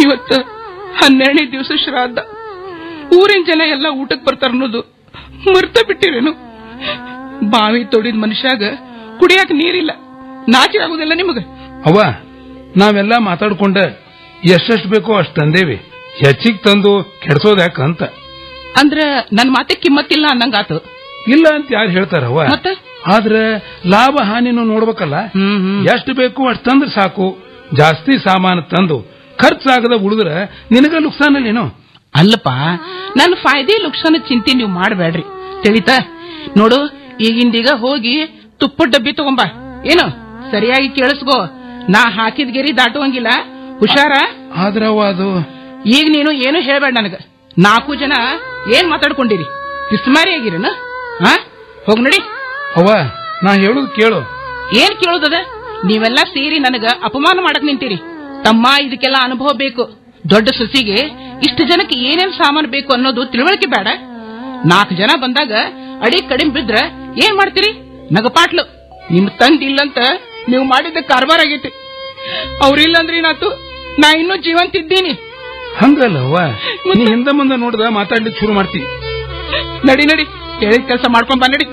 ಇವತ್ತ 12ನೇ ದಿವಸ ಶ್ರಾದ್ದ. ಊರಿನ ಜನ ಎಲ್ಲ ಊಟಕ್ಕೆ ಬರ್ತಾರ ಅನ್ನೋದು ಮರ್ತ ಬಿಟ್ಟಿರೇನು? ಬಾವಿ ತೊಡಿದ ಮನುಷ್ಯಾಗ ಕುಡಿಯಾಕ ನೀರಿಲ್ಲ, ನಾಚಿ ಆಗುದಿಲ್ಲ ನಿಮಗ? ಅವ್ವ, ನಾವೆಲ್ಲ ಮಾತಾಡ್ಕೊಂಡ ಎಷ್ಟೆಷ್ಟು ಬೇಕೋ ಅಷ್ಟು ತಂದೇವಿ, ಹೆಚ್ಚಿಗೆ ತಂದು ಕೆಡ್ಸೋದ್ಯಾಕಂತ. ಅಂದ್ರ ನನ್ ಮಾತೆ ಕಿಮ್ಮತ್ತಿಲ್ಲ ಅನ್ನಂಗಾತು. ಇಲ್ಲ ಅಂತ ಯಾರು ಹೇಳ್ತಾರವ್ವ? ಆದ್ರೆ ಲಾಭ ಹಾನಿನೂ ನೋಡ್ಬೇಕಲ್ಲ. ಎಷ್ಟು ಬೇಕು ಅಷ್ಟು ತಂದ್ರೆ ಸಾಕು. ಜಾಸ್ತಿ ಸಾಮಾನು ತಂದು ಖರ್ಚಾಗದ ಉಳಿದ್ರ ನಿನಗ ಲುಕ್ಸಾನಲ್ಲೇನೋ? ಅಲ್ಲಪ್ಪ, ನನ್ನ ಫಾಯ್ದೆ ಲುಕ್ಸಾನ ಚಿಂತೆ ನೀವು ಮಾಡಬೇಡ್ರಿ, ತಿಳಿತಾ? ನೋಡು, ಈಗಿಂದೀಗ ಹೋಗಿ ತುಪ್ಪದ ಡಬ್ಬಿ ತಗೊಂಬ. ಏನು ಸರಿಯಾಗಿ ಕೇಳಿಸ್ಕೋ, ನಾ ಹಾಕಿದ ಗೆರಿ ದಾಟುವಂಗಿಲ್ಲ, ಹುಷಾರ. ಆದ್ರವ ಅದು ಈಗ ನೀನು ಏನು ಹೇಳ್ಬೇಡ ನನಗ. 4 ಜನ ಏನ್ ಮಾತಾಡ್ಕೊಂಡಿರಿ? ಕಿಸ್ಮಾರಿ ಆಗಿರೇನ? ಹೋಗ್ ನಡಿ. ಅವ್ವ, ನಾ ಹೇಳುದು ಕೇಳು. ಏನ್ ಕೇಳುದದ? ನೀವೆಲ್ಲ ಸೇರಿ ನನಗ ಅಪಮಾನ ಮಾಡಕ್ ನಿಂತೀರಿ. ತಮ್ಮ, ಇದಕ್ಕೆಲ್ಲ ಅನುಭವ ಬೇಕು. ದೊಡ್ಡ ಸೊಸಿಗೆ ಇಷ್ಟು ಜನಕ್ಕೆ ಏನೇನ್ ಸಾಮಾನು ಬೇಕು ಅನ್ನೋದು ತಿಳುವಳಿಕೆ ಬೇಡ? 4 ಜನ ಬಂದಾಗ ಅಡಿ ಕಡಿಮೆ ಬಿದ್ರ ಏನ್ ಮಾಡ್ತೀರಿ? ನಗಪಾಟ್ಲು. ನಿಮ್ ತಂದೆ ಇಲ್ಲಂತ ನೀವು ಮಾಡಿದ ಕಾರ್ಬಾರ್ ಆಗೈತಿ. ಅವ್ರಿಲ್ಲಂದ್ರೆ ಏನಾತು? ನಾ ಇನ್ನೂ ಜೀವಂತಿದ್ದೀನಿ. ಹಂಗಲ್ಲವ್ವ, ನೀ ಹಿಂದ ಮುಂದೆ ನೋಡ್ದ ಮಾತಾಡ್ಲಿಕ್ಕೆ ಶುರು ಮಾಡ್ತೀನಿ. ನಡಿ ನಡಿ, ಹೇಳಿದ ಕೆಲಸ ಮಾಡ್ಕೊಂಡ್ ಬಾ ನಡಿ.